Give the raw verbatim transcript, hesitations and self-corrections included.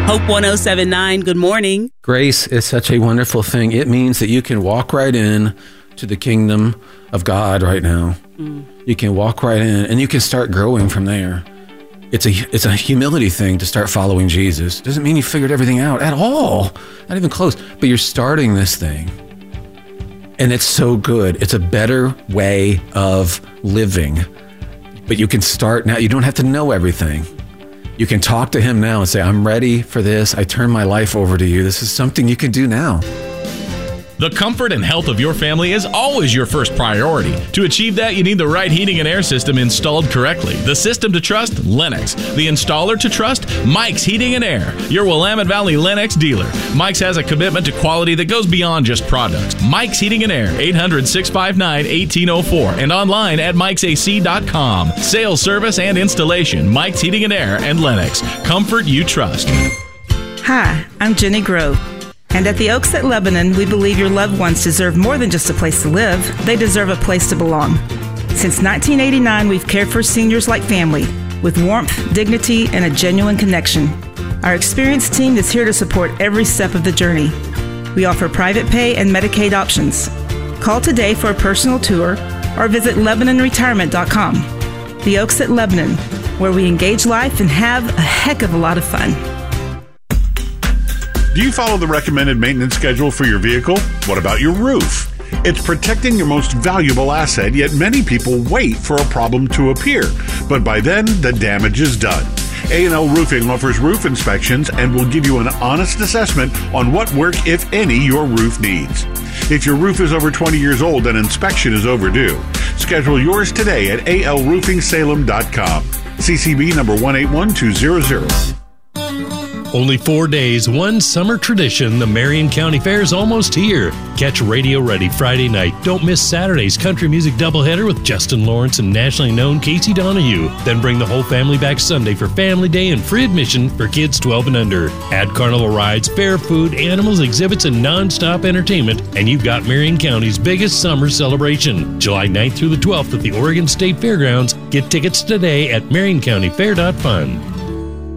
Hope one oh seven point nine, good morning. Grace is such a wonderful thing. It means that you can walk right in to the kingdom of God right now. Mm. You can walk right in and you can start growing from there. It's a it's a humility thing to start following Jesus. Doesn't mean you figured everything out at all. Not even close. But you're starting this thing. And it's so good. It's a better way of living. But you can start now. You don't have to know everything. You can talk to him now and say, I'm ready for this. I turn my life over to you. This is something you can do now. The comfort and health of your family is always your first priority. To achieve that, you need the right heating and air system installed correctly. The system to trust, Lennox. The installer to trust, Mike's Heating and Air, your Willamette Valley Lennox dealer. Mike's has a commitment to quality that goes beyond just products. Mike's Heating and Air, eight hundred, six five nine, one eight zero four, and online at mikes a c dot com. Sales, service, and installation, Mike's Heating and Air and Lennox. Comfort you trust. Hi, I'm Jenny Grove. And at the Oaks at Lebanon, we believe your loved ones deserve more than just a place to live. They deserve a place to belong. Since nineteen eighty-nine, we've cared for seniors like family, with warmth, dignity, and a genuine connection. Our experienced team is here to support every step of the journey. We offer private pay and Medicaid options. Call today for a personal tour or visit Lebanon Retirement dot com. The Oaks at Lebanon, where we engage life and have a heck of a lot of fun. Do you follow the recommended maintenance schedule for your vehicle? What about your roof? It's protecting your most valuable asset, yet many people wait for a problem to appear. But by then, the damage is done. A and L Roofing offers roof inspections and will give you an honest assessment on what work, if any, your roof needs. If your roof is over twenty years old, an inspection is overdue. Schedule yours today at a l roofing salem dot com. C C B number one eight one two zero zero. Only four days, one summer tradition. The Marion County Fair is almost here. Catch Radio Ready Friday night. Don't miss Saturday's country music doubleheader with Justin Lawrence and nationally known Casey Donahue. Then bring the whole family back Sunday for Family Day and free admission for kids twelve and under. Add carnival rides, fair food, animals, exhibits, and non-stop entertainment, and you've got Marion County's biggest summer celebration. July ninth through the twelfth at the Oregon State Fairgrounds. Get tickets today at marion county fair dot fun.